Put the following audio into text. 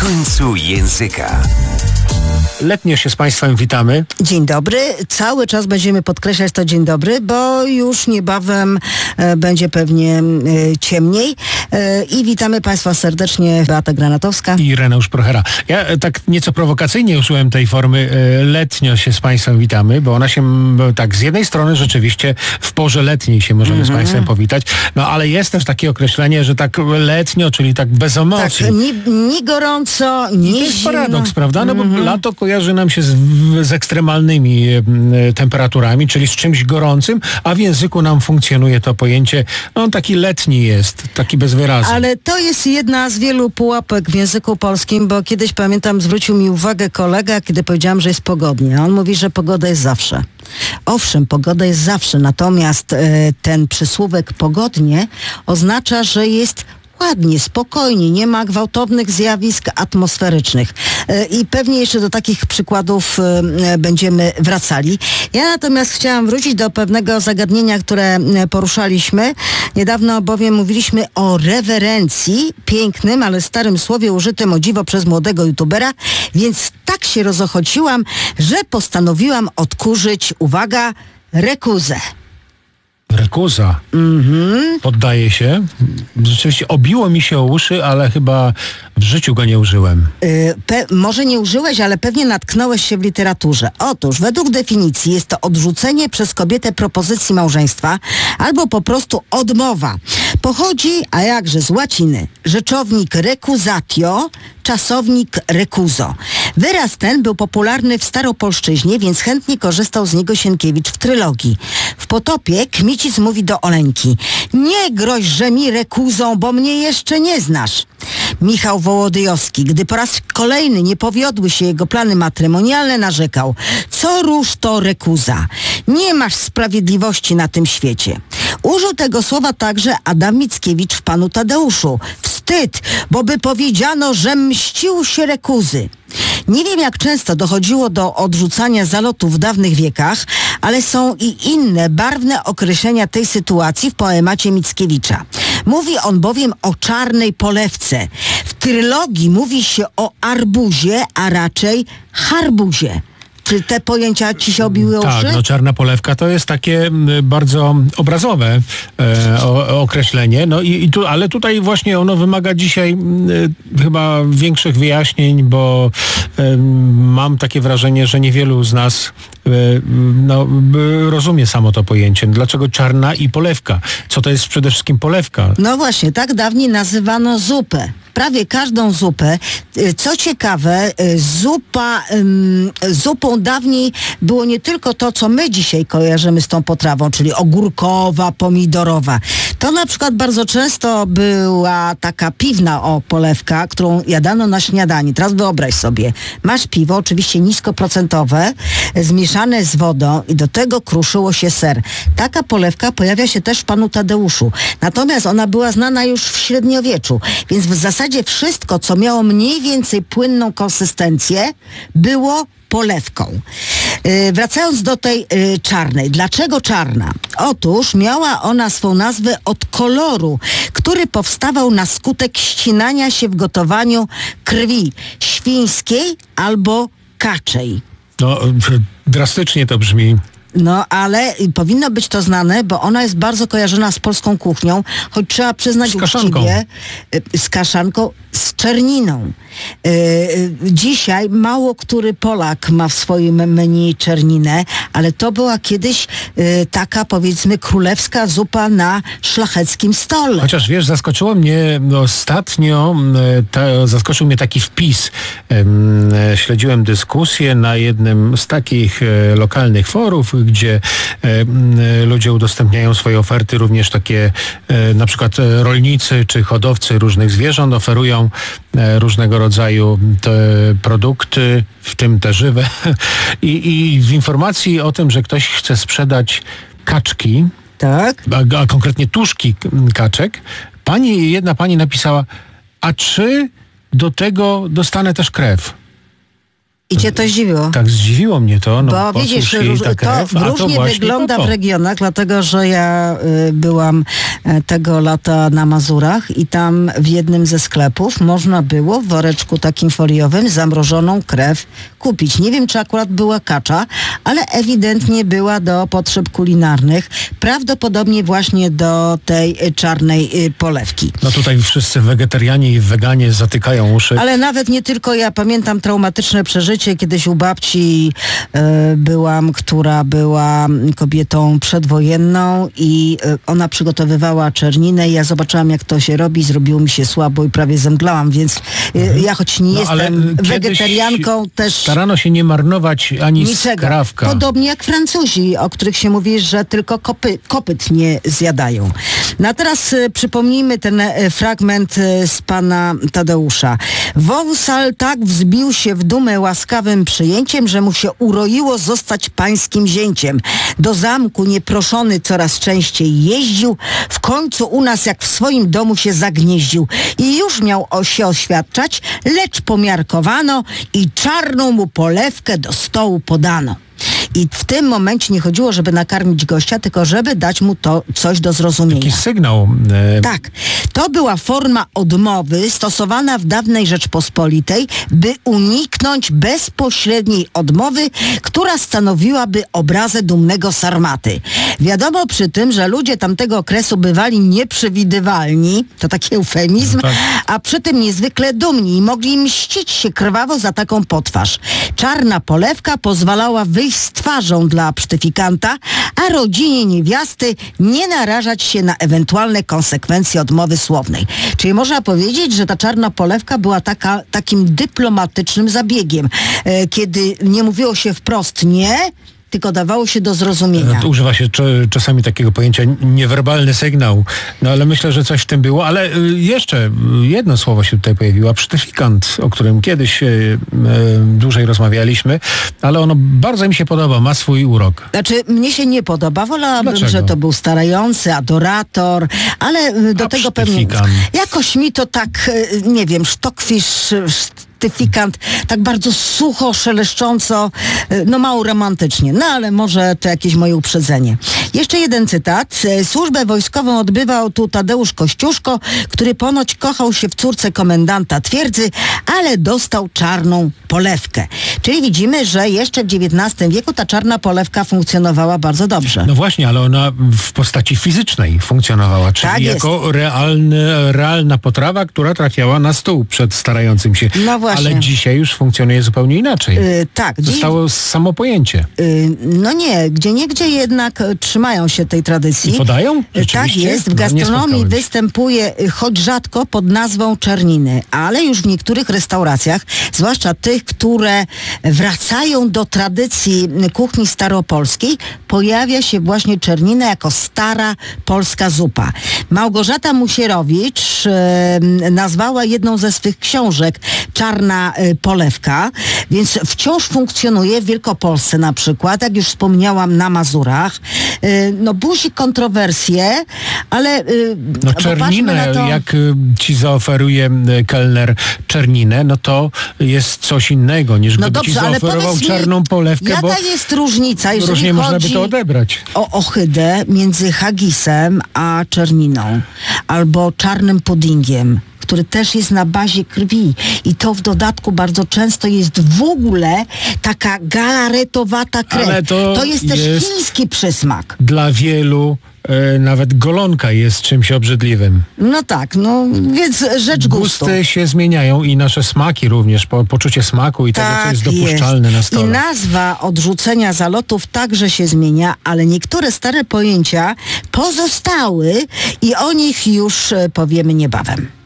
końcu języka. Letnio się z Państwem witamy. Dzień dobry. Cały czas będziemy podkreślać to dzień dobry, bo już niebawem będzie pewnie ciemniej. I witamy Państwa serdecznie. Beata Granatowska I Ireneusz Prochera. Ja tak nieco prowokacyjnie użyłem tej formy letnio się z Państwem witamy, bo ona się tak z jednej strony rzeczywiście w porze letniej się możemy z Państwem powitać, no ale jest też takie określenie, że tak letnio, czyli tak bez emocji. Tak, ni gorąco, ni to jest zimno. paradoks, prawda? No bo lato kojarzy nam się z ekstremalnymi temperaturami, czyli z czymś gorącym, a w języku nam funkcjonuje to pojęcie, no on taki letni jest, taki bezwyrazny. Ale to jest jedna z wielu pułapek w języku polskim, bo kiedyś, pamiętam, zwrócił mi uwagę kolega, kiedy powiedziałam, że jest pogodnie. On mówi, że pogoda jest zawsze. Owszem, pogoda jest zawsze, natomiast ten przysłówek pogodnie oznacza, że jest ładnie, spokojnie, nie ma gwałtownych zjawisk atmosferycznych. I pewnie jeszcze do takich przykładów będziemy wracali. Ja natomiast chciałam wrócić do pewnego zagadnienia, które poruszaliśmy. Niedawno bowiem mówiliśmy o rewerencji, pięknym, ale starym słowie użytym o dziwo przez młodego youtubera, więc tak się rozochociłam, że postanowiłam odkurzyć, uwaga, rekuzę. Rekuza. Poddaje się. Rzeczywiście obiło mi się o uszy, ale chyba w życiu go nie użyłem. Może nie użyłeś, ale pewnie natknąłeś się w literaturze. Otóż według definicji jest to odrzucenie przez kobietę propozycji małżeństwa albo po prostu odmowa. Pochodzi, a jakże z łaciny, rzeczownik recusatio, czasownik recuso. Wyraz ten był popularny w staropolszczyźnie, więc chętnie korzystał z niego Sienkiewicz w trylogii. W Potopie Kmicic mówi do Oleńki: nie groźże mi rekuzą, bo mnie jeszcze nie znasz. Michał Wołodyjowski, gdy po raz kolejny nie powiodły się jego plany matrymonialne, narzekał: co róż to rekuza? Nie masz sprawiedliwości na tym świecie. Użył tego słowa także Adam Mickiewicz w Panu Tadeuszu. Wstyd, bo by powiedziano, że mścił się rekuzy. Nie wiem, jak często dochodziło do odrzucania zalotów w dawnych wiekach, ale są i inne barwne określenia tej sytuacji w poemacie Mickiewicza. Mówi on bowiem o czarnej polewce. W trylogii mówi się o arbuzie, a raczej harbuzie. Czy te pojęcia ci się obiły o uszy? Tak, no czarna polewka to jest takie bardzo obrazowe określenie. No ale tutaj właśnie ono wymaga dzisiaj chyba większych wyjaśnień, bo mam takie wrażenie, że niewielu z nas rozumie samo to pojęcie. Dlaczego czarna i polewka? Co to jest przede wszystkim polewka? No właśnie, tak dawniej nazywano zupę. Prawie każdą zupę. Co ciekawe, zupą dawniej było nie tylko to, co my dzisiaj kojarzymy z tą potrawą, czyli ogórkowa, pomidorowa. To na przykład bardzo często była taka piwna polewka, którą jadano na śniadanie. Teraz wyobraź sobie, masz piwo, oczywiście niskoprocentowe, zmieszane z wodą i do tego kruszyło się ser. Taka polewka pojawia się też w Panu Tadeuszu. Natomiast ona była znana już w średniowieczu, więc w zasadzie wszystko, co miało mniej więcej płynną konsystencję, było polewką. Wracając do tej czarnej. Dlaczego czarna? Otóż miała ona swą nazwę od koloru, który powstawał na skutek ścinania się w gotowaniu krwi świńskiej albo kaczej. No, drastycznie to brzmi. No, ale powinno być to znane, bo ona jest bardzo kojarzona z polską kuchnią, choć trzeba przyznać uczciwie, z kaszanką, z czerniną. Dzisiaj mało który Polak ma w swoim menu czerninę, ale to była kiedyś taka, powiedzmy, królewska zupa na szlacheckim stole. Chociaż wiesz, zaskoczyło mnie ostatnio, zaskoczył mnie taki wpis. Śledziłem dyskusję na jednym z takich lokalnych forów, gdzie ludzie udostępniają swoje oferty, również takie na przykład rolnicy czy hodowcy różnych zwierząt oferują różnego rodzaju te produkty, w tym te żywe. I w informacji o tym, że ktoś chce sprzedać kaczki, tak, a konkretnie tuszki kaczek, jedna pani napisała: a czy do tego dostanę też krew? I cię to zdziwiło? Tak, zdziwiło mnie to. No, bo widzisz, to różnie wygląda w regionach, dlatego że ja byłam tego lata na Mazurach i tam w jednym ze sklepów można było w woreczku takim foliowym zamrożoną krew kupić. Nie wiem, czy akurat była kacza, ale ewidentnie była do potrzeb kulinarnych. Prawdopodobnie właśnie do tej czarnej polewki. No tutaj wszyscy wegetarianie i weganie zatykają uszy. Ale nawet nie tylko ja. Pamiętam traumatyczne przeżycie. Kiedyś u babci byłam, która była kobietą przedwojenną i ona przygotowywała czerninę i ja zobaczyłam, jak to się robi, zrobiło mi się słabo i prawie zemdlałam, więc ja choć nie jestem wegetarianką, też starano się nie marnować ani niczego. skrawka. Podobnie jak Francuzi, o których się mówi, że tylko kopyt nie zjadają. No a teraz przypomnijmy ten fragment z pana Tadeusza. Wąsal tak wzbił się w dumę łaskawym przyjęciem, że mu się uroiło zostać pańskim zięciem. Do zamku nieproszony coraz częściej jeździł, w końcu u nas jak w swoim domu się zagnieździł. I już miał się oświadczać, lecz pomiarkowano i czarną mu polewkę do stołu podano. I w tym momencie nie chodziło, żeby nakarmić gościa, tylko żeby dać mu to coś do zrozumienia. Taki sygnał. Tak. To była forma odmowy stosowana w dawnej Rzeczpospolitej, by uniknąć bezpośredniej odmowy, która stanowiłaby obrazę dumnego Sarmaty. Wiadomo przy tym, że ludzie tamtego okresu bywali nieprzewidywalni, to taki eufemizm, tak. A przy tym niezwykle dumni i mogli mścić się krwawo za taką potwarz. Czarna polewka pozwalała wyjść z twarzą dla psztyfikanta, a rodzinie niewiasty nie narażać się na ewentualne konsekwencje odmowy słownej. Czyli można powiedzieć, że ta czarna polewka była takim dyplomatycznym zabiegiem, kiedy nie mówiło się wprost nie, tylko dawało się do zrozumienia. Używa się czasami takiego pojęcia niewerbalny sygnał, no ale myślę, że coś w tym było, ale jeszcze jedno słowo się tutaj pojawiło, psztyfikant, o którym kiedyś dłużej rozmawialiśmy, ale ono bardzo mi się podoba, ma swój urok. Znaczy, mnie się nie podoba, wolałabym, że to był starający, adorator, ale do tego pewnie... Jakoś mi to tak, nie wiem, sztokwisz... Psztyfikant, tak bardzo sucho, szeleszcząco, no mało romantycznie. No ale może to jakieś moje uprzedzenie. Jeszcze jeden cytat. Służbę wojskową odbywał tu Tadeusz Kościuszko, który ponoć kochał się w córce komendanta twierdzy, ale dostał czarną polewkę. Czyli widzimy, że jeszcze w XIX wieku ta czarna polewka funkcjonowała bardzo dobrze. No właśnie, ale ona w postaci fizycznej funkcjonowała, czyli tak jako realna potrawa, która trafiała na stół przed starającym się. No właśnie. Ale dzisiaj już funkcjonuje zupełnie inaczej. Tak. Zostało samo pojęcie. No nie, gdzieniegdzie jednak trzymają się tej tradycji. I podają? Tak jest. W gastronomii występuje, choć rzadko, pod nazwą czerniny, ale już w niektórych restauracjach, zwłaszcza tych, które wracają do tradycji kuchni staropolskiej, pojawia się właśnie czernina jako stara polska zupa. Małgorzata Musierowicz nazwała jedną ze swych książek Czarna polewka, więc wciąż funkcjonuje w Wielkopolsce na przykład, jak już wspomniałam, na Mazurach. No budzi kontrowersje, ale no czerninę, na to... jak ci zaoferuje kelner czerninę, no to jest coś innego, niż gdyby ci zaoferował czarną polewkę, jaka bo jest różnica, jeżeli różnie można by to odebrać. O ohydę między hagisem a czerniną, albo czarnym puddingiem, który też jest na bazie krwi. I to w dodatku bardzo często jest w ogóle taka galaretowata krew. Ale to jest też chiński przysmak. Dla wielu nawet golonka jest czymś obrzydliwym. No tak, no więc rzecz gustu. Gusty się zmieniają i nasze smaki również, poczucie smaku i tego, co jest dopuszczalne na stole. I nazwa odrzucenia zalotów także się zmienia, ale niektóre stare pojęcia pozostały i o nich już powiemy niebawem.